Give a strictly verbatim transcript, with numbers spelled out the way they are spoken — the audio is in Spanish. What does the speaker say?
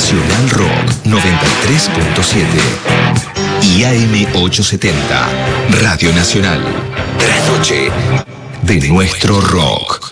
Nacional Rock noventa y tres punto siete y A M ochocientos setenta, Radio Nacional. La noche de nuestro rock.